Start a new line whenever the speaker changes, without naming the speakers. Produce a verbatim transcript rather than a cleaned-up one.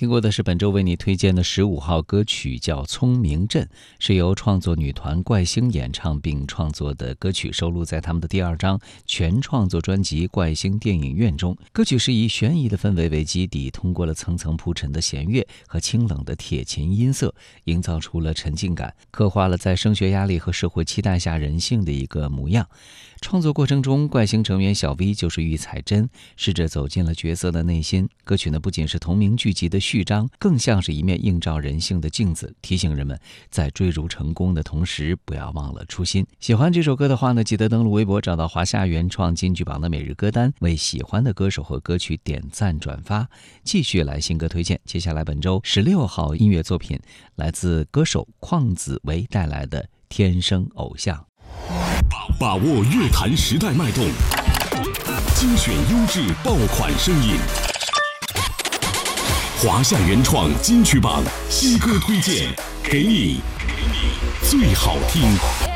听过的是本周为你推荐的十五号歌曲，叫《聪明镇》，是由创作女团怪星演唱并创作的歌曲，收录在他们的第二张全创作专辑《怪星电影院》中。歌曲是以悬疑的氛围为基底，通过了层层铺陈的弦乐和清冷的铁琴音色，营造出了沉浸感，刻画了在升学压力和社会期待下人性的一个模样。创作过程中，怪星成员小 V 就是玉彩珍，试着走进了角色的内心。歌曲呢，不仅是同名剧集的序章，更像是一面映照人性的镜子，提醒人们在追逐成功的同时，不要忘了初心。喜欢这首歌的话呢，记得登录微博找到华夏原创金曲榜的每日歌单，为喜欢的歌手和歌曲点赞转发。继续来新歌推荐，接下来本周十六号音乐作品来自歌手邝子维带来的《天生偶像》。
把握乐坛时代脉动，精选优质爆款声音。华夏原创金曲榜新歌推荐，给你最好听。